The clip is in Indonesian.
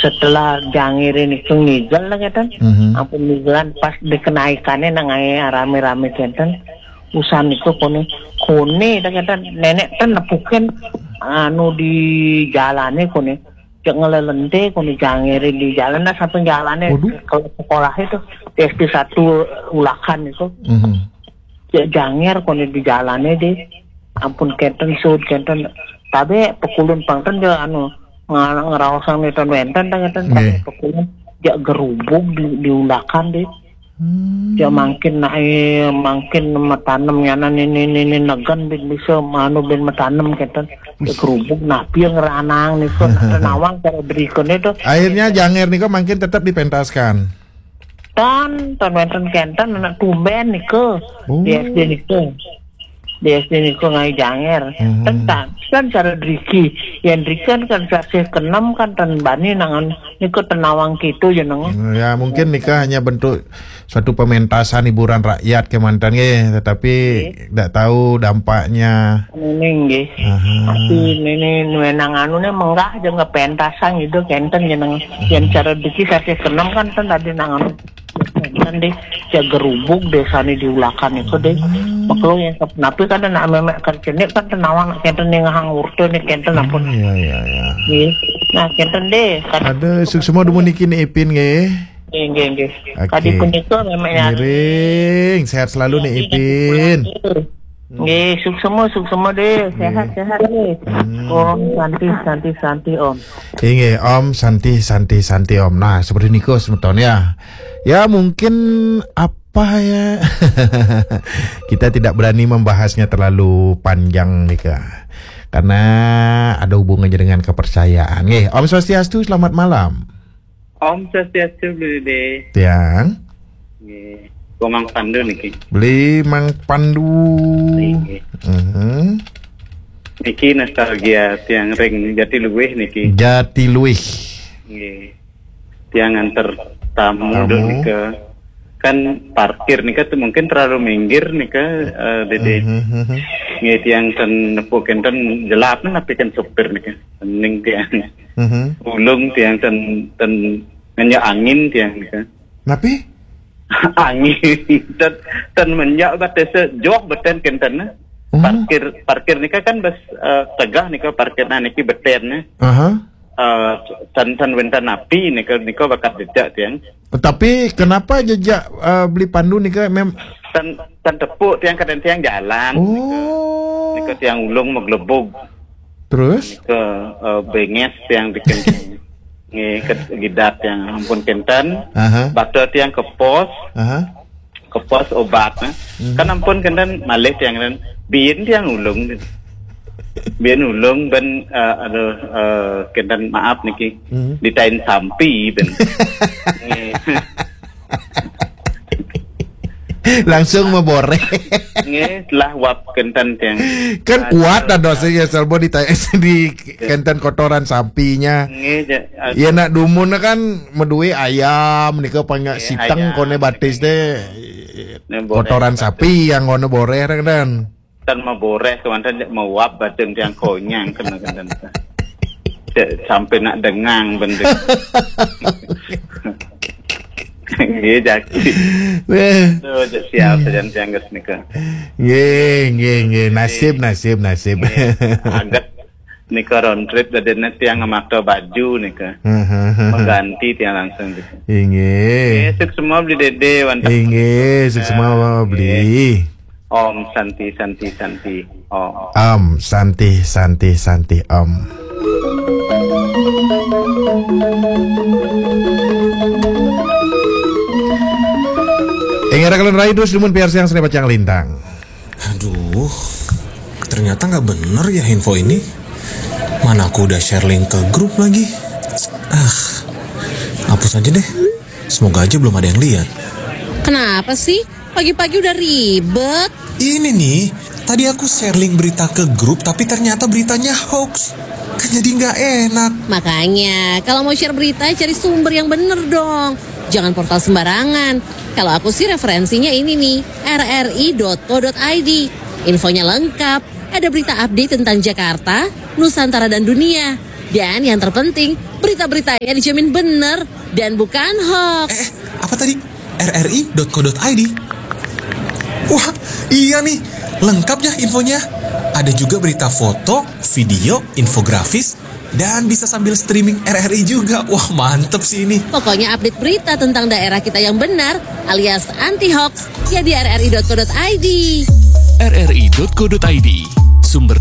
setelah jangirin itu ngigel lah kan, ampun ngigelan pas dikenaikannya nangai rame-rame kan, usan itu kone dah kan, nenek kan nepukin anu di jalannya kone, jangan ngelelente kone jangirin di jalan dah sampai jalannya kalau sekolah itu SD 1 Ulakan itu, jangir kone di jalannya deh, ampun kenten sud kenten, tapi pekulun pangten dia anu ngerawasan itu wenten dengan pokoknya dia gerubuk diulakan deh dia makin matanam nyanan ini negan bisa manu ben matanam kita gerubuk napi yang ngeranang nih kan nawang cara berikan itu akhirnya janger nih kok makin tetap dipentaskan tan wenten kenten anak tumben nih ke di SD nih ke ngai janger kan cara Driki yang Driki kan saya kenam kan tan bani nangan niko tenawang gitu ya nang ya mungkin nikah hanya bentuk suatu pementasan hiburan rakyat kemantan tetapi tidak tahu dampaknya ini tapi ini menang anu nih menggah jangan pentasan gitu kenten yang cara Driki saya kenam kan tan tadi nangan kan deh jaga rubuk desa ini diulakan itu deh maklo yang napi kan nak memek kerjanya kan tenawang kenten yang hang urto nih kenten ampun iya nah kenten deh kan ada semua dulu nikin Ipin nge tadi pun itu memeknya miring sehat selalu nih Ipin suk semua deh sehat deh Om santi Om Inge Om santi Om nah seperti niko semeton ya mungkin apa ya kita tidak berani membahasnya terlalu panjang nika karena ada hubungannya dengan kepercayaan Om Swastiastu selamat malam Om Swastiastu beli tiang Mang Pandu niki. Beli Mang Pandu. Niki nostalgia tiang ring Jatiluwih niki. Jatiluwih. Nggih. Tiang antar tamu nika kan parkir nika tuh mungkin terlalu minggir nika dede. Nggih tiang ten nepuken ten jelap tapi kan supir nika. Ning tiang. Ulung tiang ten ngenya angin tiang nika. Napi? Angin dan menjak batas jauh beten kenten parkir nika kan bas tegah nika parkir niki beten tan wentan api nika bakat jejak tiang tapi kenapa jejak beli pandu nika tan tepuk tiang kadang tiang jalan nika tiang ulung meglebug terus nika benges tiang bikin gidat yang ampun kenten bakal tiang ke pos obat kan ampun kenten malih tiang kan biin tiang ulung ben kenten maaf niki ditain sampi ben langsung membore lah wap kenten tiang kan kuat dah dosanya selbo di kenten kotoran sapinya ya nak dumun kan medue ayam nika pangak sitang kone batis deh kotoran sapi yang kone boreh kan tan maboreh kemantan mau wap badan tiang konyang kena sampai nak dengang benda Nggih jaki. Tuh siap sajan tiangges nika. Nggih nasib. Agak nika round trip dadene tiang ngamakto baju nika. Mengganti tiang langsung nika. Nggih. Suk semua beli dede wantap. Nggih, suk semua beli. Om santi. Om santi Om. Ingin kalian raih terus lumun PRC yang seni pacang lintang. Aduh, ternyata nggak bener ya info ini. Mana aku udah share link ke grup lagi. Hapus aja deh. Semoga aja belum ada yang lihat. Kenapa sih? Pagi-pagi udah ribet. Ini nih, tadi aku share link berita ke grup tapi ternyata beritanya hoax. Kan jadi nggak enak. Makanya, kalau mau share berita cari sumber yang bener dong. Jangan portal sembarangan. Kalau aku sih referensinya ini nih, rri.co.id. Infonya lengkap, ada berita update tentang Jakarta, Nusantara dan dunia. Dan yang terpenting, Berita-beritanya dijamin benar dan bukan hoax. Apa tadi? rri.co.id. Wah, iya nih. Lengkap ya infonya. Ada juga berita foto, video, infografis, dan bisa sambil streaming RRI juga. Wah, mantep sih ini. Pokoknya update berita tentang daerah kita yang benar alias anti-hoax ya di rri.co.id. rri.co.id, sumber